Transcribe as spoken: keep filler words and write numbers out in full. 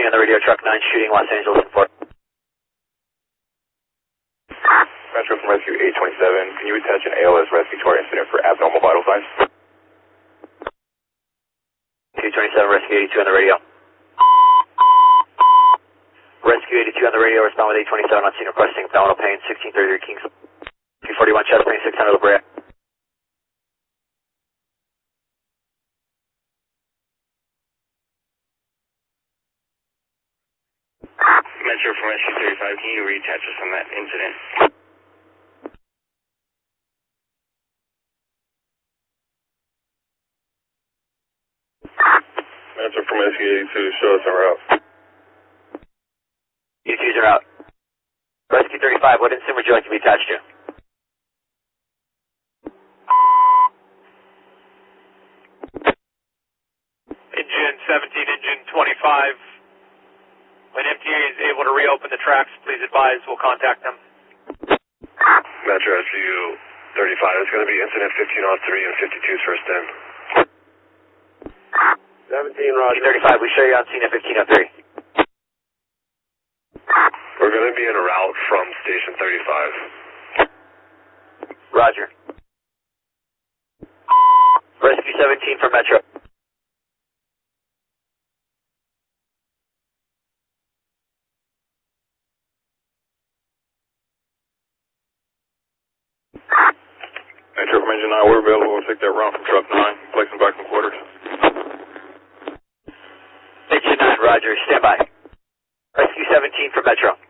on the radio, truck nine shooting Los Angeles and four. Metro from Rescue eight twenty-seven, can you attach an A L S rescue to our incident for abnormal vital signs? two twenty-seven, Rescue eighty-two on the radio. Rescue eighty-two on the radio, respond with eight twenty-seven on scene requesting abdominal pain, sixteen thirty-three Kings. two forty-one chest pain, six hundred La Brea. Metro from Rescue thirty-five, can you reattach us on that incident? Metro from Rescue eighty-two, show us en route. eighty-twos are out. Rescue thirty-five, what incident would you like to be attached to? Engine seventeen, engine twenty-five. When M T A is able to reopen the tracks, please advise, we'll contact them. Metro S U thirty-five, it's going to be incident fifteen oh three and fifty-two's first in. seventeen, Roger. thirty-five, we show you on scene at fifteen oh three. We're going to be en route from station thirty-five. Roger. Rescue seventeen from Metro. Metro from engine nine, we're available. We'll take that round from truck nine, place them back in quarters. Engine nine, Roger, stand by. Rescue seventeen from Metro.